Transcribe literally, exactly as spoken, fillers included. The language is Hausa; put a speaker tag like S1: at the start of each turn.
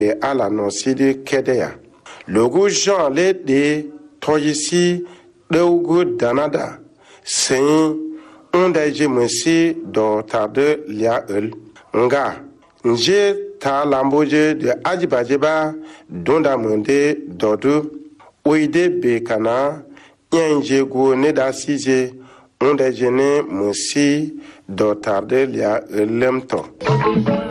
S1: et à la noci de Kedea. Le goût Jean les de Toyisi de Danada, c'est un daïje monsieur do tarde lia el. Nga, nje ta lamboje de Adibajeba, donda monde dodu, oide bekana, yanje go ne da sije, un daïje ne monsieur do tarde lia el lemto.